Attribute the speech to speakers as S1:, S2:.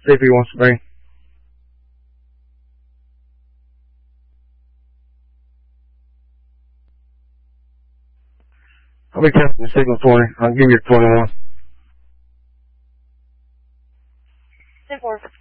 S1: See if he wants to bring. I'll be testing the signal 20. I'll give you 21.
S2: 10-4.